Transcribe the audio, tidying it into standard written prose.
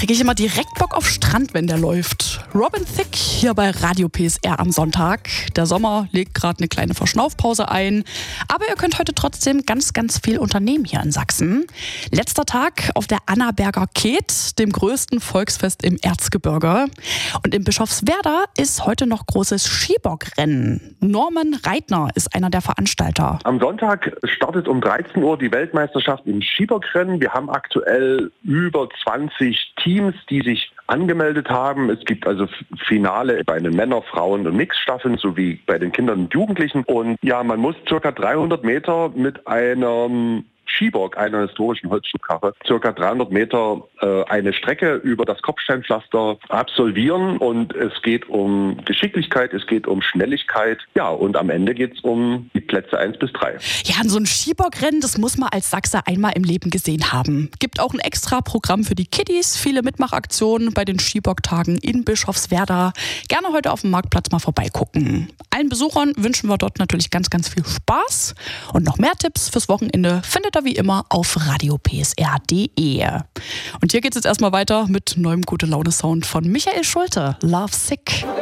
kriege ich immer direkt Bock auf Strand, wenn der läuft. Robin Thicke hier bei Radio PSR am Sonntag. Der Sommer legt gerade eine kleine Verschnaufpause ein. Aber ihr könnt heute trotzdem ganz, ganz viel unternehmen hier in Sachsen. Letzter Tag auf der Annaberger Keet, dem größten Volksfest im Erzgebirge. Und in Bischofswerda ist heute noch großes Skibockrennen. Norman Reitner ist einer der Veranstalter. Am Sonntag startet um 13 Uhr die Weltmeisterschaft im Skibockrennen. Wir haben aktuell über 20 Teams, die sich angemeldet haben. Es gibt also Finale bei den Männer-, Frauen- und Mixstaffeln sowie bei den Kindern und Jugendlichen. Und ja, man muss ca. 300 Meter mit einem Skibock, einer historischen Holzschubkarre, ca. 300 Meter eine Strecke über das Kopfsteinpflaster absolvieren. Und es geht um Geschicklichkeit, es geht um Schnelligkeit. Ja, und am Ende geht es um die Plätze 1 bis 3. Ja, so ein Skibockrennen, das muss man als Sachse einmal im Leben gesehen haben. Gibt auch ein extra Programm für die Kiddies, viele Mitmachaktionen bei den Skibocktagen in Bischofswerda. Gerne heute auf dem Marktplatz mal vorbeigucken. Allen Besuchern wünschen wir dort natürlich ganz, ganz viel Spaß. Und noch mehr Tipps fürs Wochenende findet ihr wie immer auf radiopsr.de. Und hier geht es jetzt erstmal weiter mit neuem Gute-Laune-Sound von Michael Schulte, Love Sick.